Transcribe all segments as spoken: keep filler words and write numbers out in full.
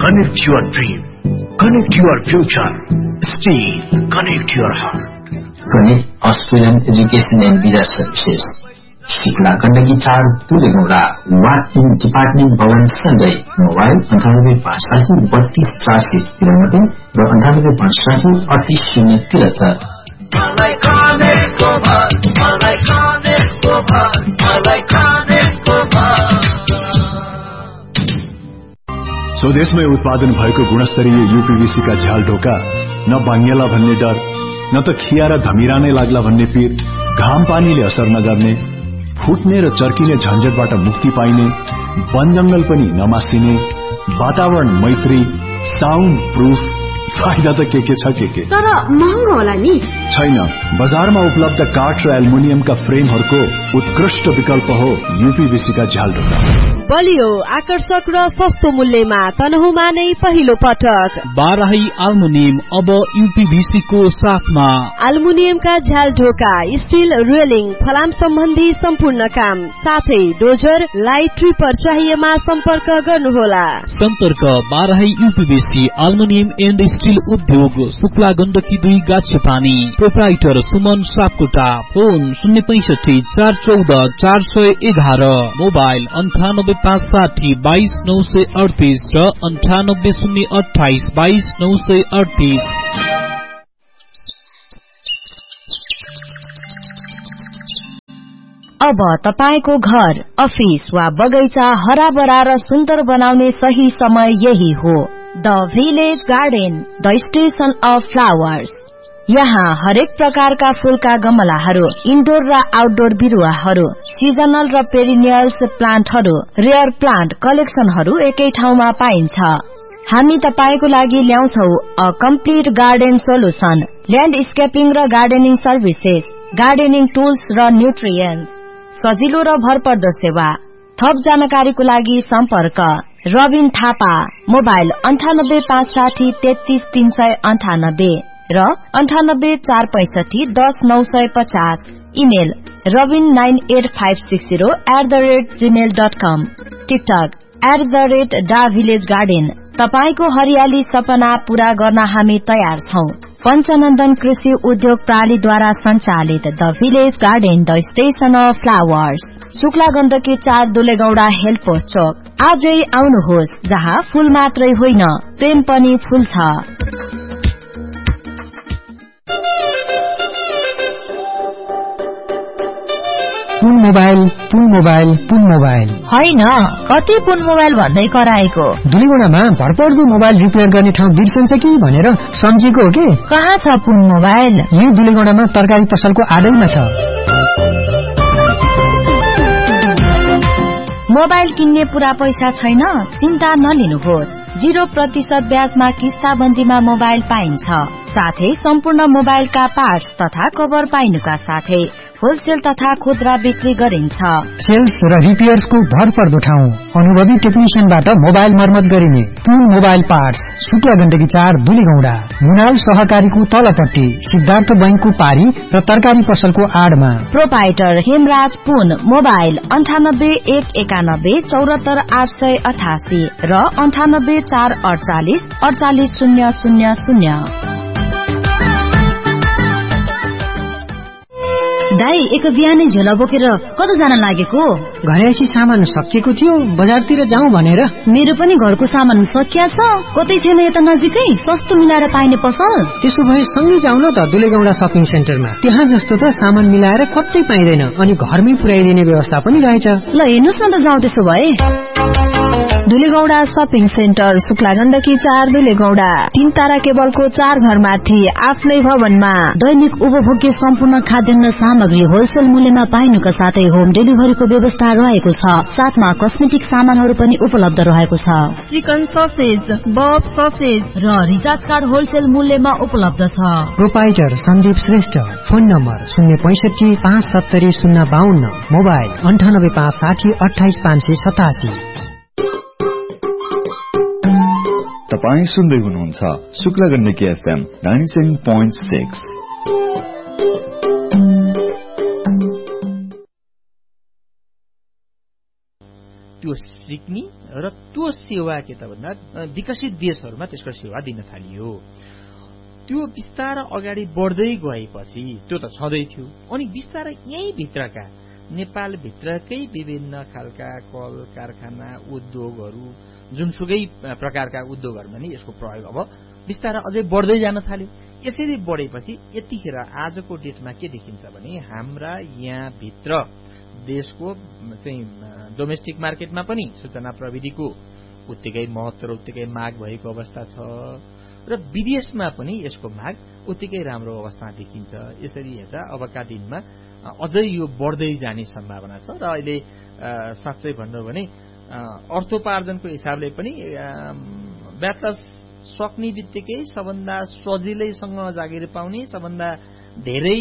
Connect your dream. Connect your future. Steel. Connect your heart. Connect Australian Education and Visa Services. Shikla Gandaki चार तुलेगौड़ा what in department भवन सँगै mobile अन्ठानब्बे पाँच साठी बत्तीस चार सय तिरानब्बे र अन्ठानब्बे पाँच साठी अडतिस शून्य त्रिहत्तर। स्वदेशमै उत्पादन भएको गुणस्तरीय यूपीवीसी का झ्याल ढोका न बाङ्गेला भन्ने डर न त खिया र धमिरा नै लाग्ला भन्ने पीर, घाम पानीले असर नगर्ने, फुट्ने र चर्किने झन्झटबाट मुक्ति पाइने, वन जंगल पनि नमासिने, वातावरण मैत्री, साउन्ड प्रूफ, फाइदा त के के छ के के तर महँगो होला नि? छैन, बजारमा उपलब्ध काठ र एल्युमिनियमका फ्रेमहरूको उत्कृष्ट विकल्प हो यूपीवीसी का झ्याल ढोका। बलियो, आकर्षक र सस्तो मूल्यमा तनहुमा नै पहिलो पटक बाराही एल्युमिनियम अब यूपीवीसी को साथमा। एल्युमिनियमका झ्याल ढोका, स्टील रेलिङ, फलाम सम्बन्धी सम्पूर्ण काम साथै डोजर, लाइट ट्रिपर चाहिएमा सम्पर्क गर्नुहोला। सम्पर्क Barahi UPVC aluminium and steel उद्योग, शुक्ला गण्डकी दुई गाछेपानी। प्रोप्राइटर सुमन सापकोटा। फोन शून्य पैंसठी चार चौध चार सय एघार। मोबाइल अन्ठानब्बे पाँच साठी बाइस नौ सय अडतिस र अन्ठानब्बे शून्य अठाइस बाइस नौ सय अडतिस। अब तपाईको घर, अफिस वा बगैँचा हराभरा र सुन्दर बनाउने सही समय यही हो। The village garden, the station of flowers. यहाँ हरेक प्रकारका फूलका गमलाहरू, इन्डोर र आउटडोर बिरुवाहरू, सिजनल र पेरिनियल्स प्लान्टहरू, रेयर प्लान्ट कलेक्सनहरू एकै ठाउँमा पाइन्छ। हामी तपाईको लागि ल्याउँछौ अ कम्प्लिट गार्डन सोलुसन, ल्यान्डस्केपिङ र गार्डनिङ सर्भिसेस, गार्डनिङ टुल्स र न्युट्रिएन्ट्स, सजिलो र भरपर्दो सेवा। थप जानकारीको लागि सम्पर्क रबिन थापा। मोबाइल अन्ठानब्बे पाँच साठी तेत्तीस तीन सय अन्ठानब्बे र अन्ठानब्बे चार पैंसठी दस नौ सय पचास। Email Rabin nine at five six zero at the rate Gmail dot com. TikTok at the rate डा भिलेज गार्डन। तपाईको हरियाली सपना पूरा गर्न हामी तयार छौं। पञ्चनन्दन कृषि उद्योग प्रणालीद्वारा सञ्चालित the village garden, the station of flowers, Shukla Gandaki चार दुलेगौड़ा हेल्पोस्ट चोक। आजै आउनुहोस्, जहाँ फूल मात्रै होइन प्रेम पनि फूल छ। पुन मोबाइल, पुन मोबाइल, पुन मोबाइल होइन, कति पुन मोबाइल भन्दै कराएको? दुलीगुणामा भरपर्दो मोबाइल रिपेयर गर्ने ठाउँ बिर्सन्छ कि भनेर सम्झेको हो कि? कहाँ छ पुन मोबाइल? यही दुलीगुणामा तरकारी पसलको आडैमा छ। मोबाइल किन्ने पूरा पैसा छैन? चिन्ता नलिनुहोस्, जीरो प्रतिशत ब्याजमा किस्ताबन्दीमा मोबाइल पाइन्छ। साथै सम्पूर्ण मोबाइलका पार्ट्स तथा कभर पाइनुका साथै होलसेल तथा खुद्रा बिक्री गरिन्छ। सेल्स र रिपेयर्सको भरपर्दो ठाउँ, अनुभवी टेक्निशियनबाट मोबाइल मर्मत गरिने पुन मोबाइल पार्ट्स, शुक्ला गण्डकी चार दुलीगौड़ा, मुनाल सहकारीको तलपट्टि, सिद्धार्थ बैंकको पारी र तरकारी पसलको आडमा। प्रोपाइटर हेमराज पुन। मोबाइल अन्ठानब्बे एक एकानब्बे चौरात्तर आठ सय अठासी र अन्ठानब्बे चार अडचालिस अडचालिस शून्य शून्य शून्य। दाई, एक बिहानै झोला बोकेर कता जान लागेको? घरेसी सामान सकिएको थियो, बजारतिर जाउँ भनेर। मेरो पनि घरको सामान सकिया छ। कतै छैन यता नजिकै सस्तो मिलाएर पाइने पसल? त्यसो भए सँगै जाउँ न त दुलेगौड़ा शपिङ सेन्टरमा। त्यहाँ जस्तो त सामान मिलाएर कतै पाइँदैन अनि घरमै पुर्याइदिने व्यवस्था पनि रहेछ। ल हेर्नुस् न त, जाउँ त्यसो भए। दुलेगौड़ा शपिङ सेन्टर, शुक्ला गण्डकी चार दुलेगौड़ा, तीन तारा केबलको चार घर माथि, आफ्नै भवनमा। दैनिक उपभोग्य सम्पूर्ण खाद्यान्न सामग्री होलसेल मूल्यमा पाइनुका साथै होम डेलिभरीको व्यवस्था रहेको छ। साथमा कस्मेटिक सामानहरू पनि उपलब्ध रहेको छ। चिकन ससेज, बफ ससेज र रिचार्ज कार्ड होलसेल मूल्यमा उपलब्ध छ। Proprietor Sandeep Shrestha. Phone number शून्य पैंसठी पाँच सत्तरी शून्य बाहन्न। मोबाइल अन्ठानब्बे पाँच साठी अठाइस पाँच सय सतासी। तपाईं सुन्दै हुनुहुन्छ Shukla Gandaki FM ninety seven point six. त्यो त्यो सिक्ने र त्यो सेवा के त भन्दा विकसित देशहरूमा त्यसको सेवा दिन थालियो। त्यो बिस्तारै अगाडि बढ्दै गएपछि त्यो त छँदै थियो। अनि बिस्तारै यही भित्रका नेपालभित्रकै विभिन्न खालका कल कारखाना उद्योगहरू जुनसुकै प्रकारका उद्योगहरूमा नि यसको प्रयोग अब बिस्तारै अझै बढ्दै जान थाल्यो। यसरी बढेपछि यतिखेर आजको डेटमा के देखिन्छ भने हाम्रा यहाँभित्र देशको चाहिँ डोमेस्टिक मार्केटमा पनि सूचना प्रविधिको उत्तिकै महत्व र उत्तिकै माग भएको अवस्था छ र विदेशमा पनि यसको माग उत्तिकै राम्रो अवस्था देखिन्छ। यसरी हेर्दा अबका दिनमा अझै यो बढ्दै जाने सम्भावना छ र अहिले साँच्चै भन्नु भने अर्थोपार्जनको हिसाबले पनि ब्याटलस सक्ने बित्तिकै सबभन्दा सजिलैसँग जागिर पाउने, सबभन्दा धेरै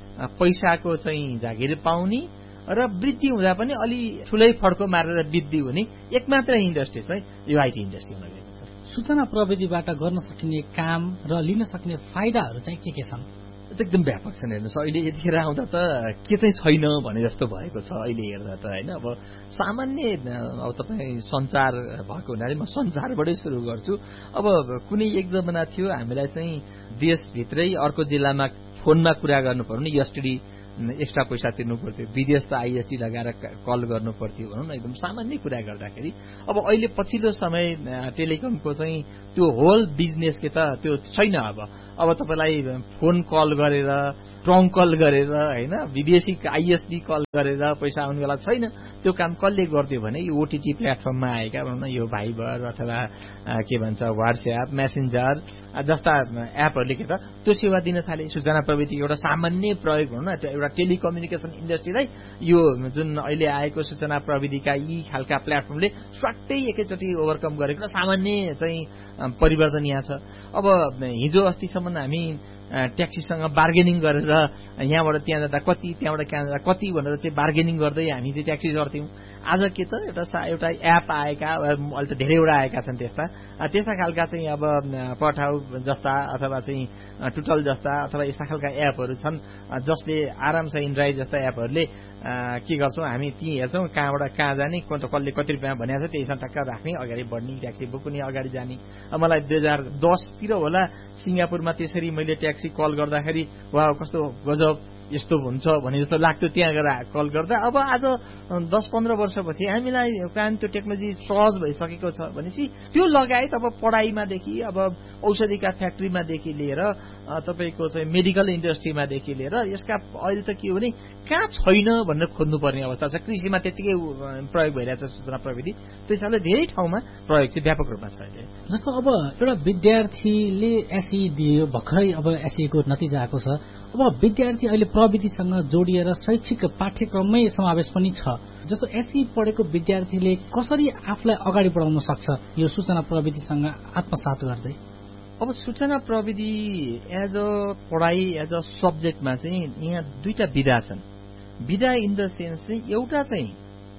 पैसाको चाहिँ जागिर पाउने र वृद्धि हुँदा पनि अलि ठुलै फड्को मारेर वृद्धि हुने एक मात्र इन्डस्ट्री चाहिँ यो आइटी इन्डस्ट्री हुन गएको छ। सूचना प्रविधिबाट गर्न सकिने काम र लिन सकिने फाइदाहरू चाहिँ के के छन्? एकदम व्यापक छन्। हेर्नुहोस् अहिले यतिखेर आउँदा त के चाहिँ छैन भने जस्तो भएको छ अहिले हेर्दा त होइन। अब सामान्य अब तपाईँ सञ्चार भएको हुनाले म सञ्चारबाटै सुरु गर्छु। अब कुनै एक जमाना थियो हामीलाई चाहिँ देशभित्रै अर्को जिल्लामा फोनमा कुरा गर्नु पर्यो भने एसटिडी एक्स्ट्रा पैसा तिर्नु पर्थ्यो, विदेश त आइएसडी लगाएर कल गर्नु पर्थ्यो भनौँ न, एकदम सामान्य कुरा गर्दाखेरि। अब अहिले पछिल्लो समय टेलिकमको चाहिँ त्यो होल बिजनेस के त त्यो छैन। अब अब तपाईँलाई फोन कल गरेर ट्रङ्क कल गरेर होइन विदेशी आइएसडी कल गरेर पैसा आउनेवाला छैन। त्यो काम कसले गरिदियो भने यो ओटिटी प्लेटफर्ममा आएका भनौँ न यो भाइबर अथवा के भन्छ वाट्सएप मेसेन्जर जस्ता एपहरूले के त त्यो सेवा दिन थाले। सूचना प्रविधि एउटा सामान्य प्रयोग भनौँ न एउटा टेलिकम्युनिकेसन इन्डस्ट्रीलाई यो जुन अहिले आएको सूचना प्रविधिका यी खालका प्लेटफर्मले स्वाट्टै एकैचोटि ओभरकम गरेको र सामान्य चाहिँ परिवर्तन यहाँ छ। अब हिजो अस्तिसम्म हामी ट्याक्सीसँग बार्गेनिङ गरेर यहाँबाट त्यहाँ जाँदा कति त्यहाँबाट कहाँ जाँदा कति भनेर चाहिँ बार्गेनिङ गर्दै हामी चाहिँ ट्याक्सी गर्थ्यौँ। आज के त एउटा एउटा एप आएका अहिले त धेरैवटा आएका छन् त्यस्ता त्यस्ता खालका चाहिँ अब पठाउ जस्ता अथवा चाहिँ टुटल जस्ता अथवा यस्ता खालका एपहरू छन् जसले आरामसँग इन्ड्राइभ जस्ता एपहरूले के गर्छौँ हामी ती हेर्छौँ कहाँबाट कहाँ जाने कसले कति रुपियाँ भनेको छ त्यहीसँग टक्क राख्ने अगाडि बढ्ने ट्याक्सी बुक्ने अगाडि जाने। मलाई दुई हजार दसतिर होला सिङ्गापुरमा त्यसरी मैले ट्याक्सी कल गर्दाखेरि वा कस्तो गजब यस्तो हुन्छ भने जस्तो लाग्थ्यो त्यहाँ गएर कल गर्दा। अब आज दस पन्ध्र वर्षपछि हामीलाई कान त्यो टेक्नोलोजी सहज भइसकेको छ भनेपछि त्यो लगायत अब पढाइमादेखि अब औषधिका फ्याक्ट्रीमादेखि लिएर तपाईँको चाहिँ मेडिकल इन्डस्ट्रीमादेखि लिएर यसका अहिले त के हो भने कहाँ छैन भनेर खोज्नुपर्ने अवस्था छ। कृषिमा त्यत्तिकै प्रयोग भइरहेछ सूचना प्रविधि, त्यस कारणले धेरै ठाउँमा प्रयोग चाहिँ व्यापक रूपमा छ अहिले। जस्तो अब एउटा विद्यार्थीले एसई दियो भर्खरै अब एसईको नतिजा आएको छ। अब विद्यार्थी अहिले प्रविधिसँग जोडिएर शैक्षिक पाठ्यक्रममै समावेश पनि छ। जस्तो एसई पढेको विद्यार्थीले कसरी आफूलाई अगाडि बढाउन सक्छ यो सूचना प्रविधिसँग आत्मसात गर्दै? अब सूचना प्रविधि एज अ पढाइ एज अ सब्जेक्टमा चाहिँ यहाँ दुईटा विधा छन्। विधा इन द सेन्स चाहिँ एउटा चाहिँ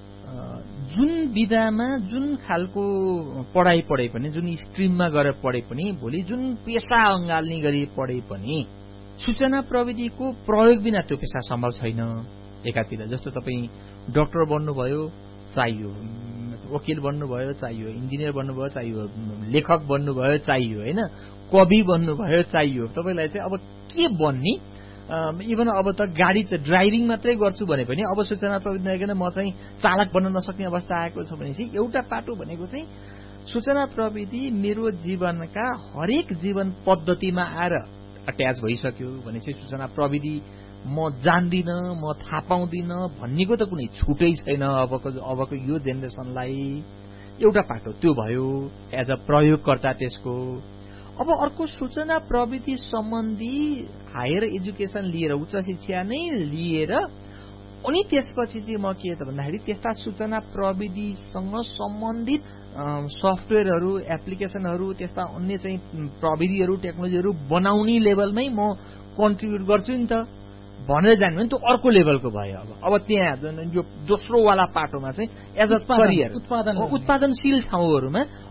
जुन विधामा जुन खालको पढाइ पढे पनि जुन स्ट्रिममा गएर पढे पनि भोलि जुन पेसा अँगाल्ने गरी पढे पनि सूचना प्रविधिको प्रयोग बिना त्यो पेसा सम्भव छैन। एकातिर जस्तो तपाईँ डाक्टर बन्नुभयो चाहियो, वकिल बन्नुभयो चाहियो, इन्जिनियर बन्नुभयो चाहियो, लेखक बन्नुभयो चाहियो, होइन कवि बन्नुभयो चाहियो। तपाईँलाई चाहिँ अब के बन्ने इभन अब त गाडी चाहिँ ड्राइभिङ मात्रै गर्छु भने पनि अब सूचना प्रविधि नआइकन म चाहिँ चालक बन्न नसक्ने अवस्था आएको छ भनेपछि एउटा पाटो भनेको चाहिँ सूचना प्रविधि मेरो जीवनका हरेक जीवन पद्धतिमा आएर अट्याच भइसक्यो भनेपछि सूचना प्रविधि म जान्दिनँ म थाहा पाउँदिनँ भन्नेको त कुनै छुटै छैन अबको अबको यो जेनेरेसनलाई। एउटा पाटो त्यो भयो एज अ प्रयोगकर्ता त्यसको। अब अर्को सूचना प्रविधि सम्बन्धी हायर एजुकेसन लिएर उच्च शिक्षा नै लिएर अनि त्यसपछि चाहिँ म के त भन्दाखेरि त्यस्ता सूचना प्रविधिसँग सम्बन्धित सफ्टवेयरहरू एप्लिकेसनहरू त्यस्ता अन्य चाहिँ प्रविधिहरू टेक्नोलोजीहरू बनाउने लेभलमै म कन्ट्रिब्युट गर्छु नि त भनेर जान्यो भने त्यो अर्को लेभलको भयो। अब अब त्यहाँ यो दोस्रोवाला पाटोमा चाहिँ एज अ करियर उत्पादन उत्पादनशील ठाउँहरूमा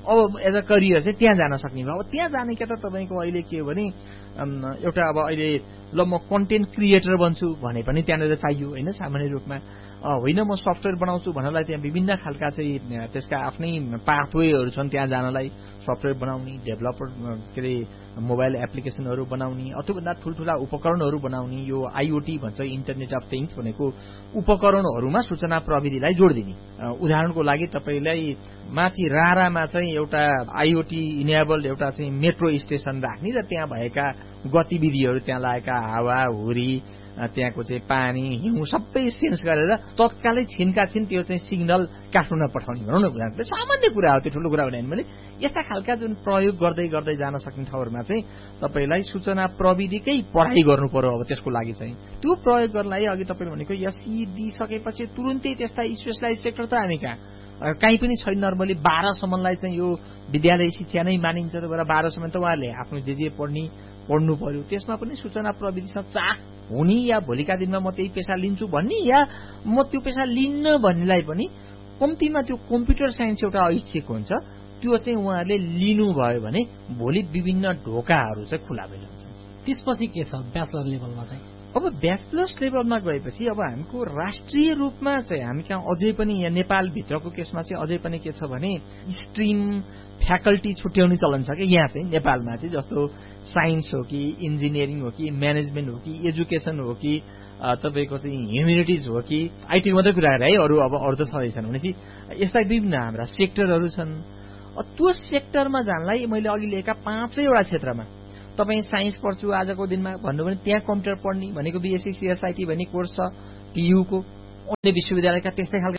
अब एज अ करियर चाहिँ त्यहाँ जान सक्ने भयो। अब त्यहाँ जाने क्या त तपाईँको अहिले के हो भने एउटा अब अहिले ल म कन्टेन्ट क्रिएटर बन्छु भने पनि त्यहाँनिर चाहियो होइन सामान्य रूपमा। होइन म सफ्टवेयर बनाउँछु भन्नलाई त्यहाँ विभिन्न खालका चाहिँ त्यसका आफ्नै पाथवेहरू छन् त्यहाँ जानलाई। सफ्टवेयर बनाउने, डेभलपर के अरे मोबाइल एप्लिकेसनहरू बनाउने, अथवा ठुल्ठुला उपकरणहरू बनाउने, यो आइओटी भन्छ इन्टरनेट अफ थिङ्स भनेको उपकरणहरूमा सूचना प्रविधिलाई जोडिदिने। उदाहरणको लागि तपाईँलाई माथि रारामा चाहिँ एउटा आइओटी इनेबल्ड एउटा चाहिँ मेट्रो स्टेसन राख्ने र त्यहाँ भएका गतिविधिहरू त्यहाँ लागेका हावा हुरी त्यहाँको चाहिँ पानी हिउँ सबै सेन्स गरेर तत्कालै छिनका छिन त्यो चाहिँ सिग्नल काठमाडौँमा पठाउने भनौँ न। उदाहरण सामान्य कुरा हो, त्यो ठुलो कुरा होइन भने यस्ता खालका जुन प्रयोग गर्दै गर्दै जान सक्ने ठाउँहरूमा चाहिँ तपाईँलाई सूचना प्रविधिकै पढाइ गर्नु पर्यो। अब त्यसको लागि चाहिँ त्यो प्रयोग गर्नलाई अघि तपाईँले भनेको एसई दिइसकेपछि तुरुन्तै त्यस्ता स्पेसलाइज सेक्टर त हामी कहाँ काहीँ पनि छैन। नर्मली बाह्रसम्मलाई चाहिँ यो विद्यालय शिक्षा नै मानिन्छ। त भएर बाह्रसम्म त उहाँहरूले आफ्नो जे जे पढ्ने पढ्नु पर्यो। त्यसमा पनि सूचना प्रविधिसँग चाख हुने या भोलिका दिनमा म त्यही पेसा लिन्छु भन्ने या म त्यो पेसा लिन्न भन्नेलाई पनि कम्तीमा त्यो कम्प्युटर साइन्स एउटा ऐच्छिक हुन्छ त्यो चाहिँ उहाँहरूले लिनुभयो भने भोलि विभिन्न ढोकाहरू चाहिँ खुला भइरहन्छ। त्यसपछि के छ ब्याचलर लेभलमा चाहिँ? अब ब्याचलर्स लेभलमा गएपछि अब हामीको राष्ट्रिय रूपमा चाहिँ हामी कहाँ अझै पनि यहाँ नेपालभित्रको केसमा चाहिँ अझै पनि के छ भने स्ट्रिम फ्याकल्टी छुट्याउने चलन छ कि यहाँ चाहिँ नेपालमा चाहिँ जस्तो साइन्स हो कि इन्जिनियरिङ हो कि म्यानेजमेन्ट हो कि एजुकेसन हो कि तपाईँको चाहिँ ह्युमेनिटिज हो कि आइटीको मात्रै कुरा गरेर है अरू अब अरू त छँदैछन् भनेपछि यस्ता विभिन्न हाम्रा सेक्टरहरू छन्। त्यो सेक्टरमा जानलाई मैले अघि लिएका पाँचैवटा क्षेत्रमा तपाईँ साइन्स पढ्छु आजको दिनमा भन्नु भने त्यहाँ कम्प्युटर पढ्ने भनेको बिएससी सिएसआइटी भन्ने कोर्स छ टियुको। अन्य विश्वविद्यालयका त्यस्तै खालका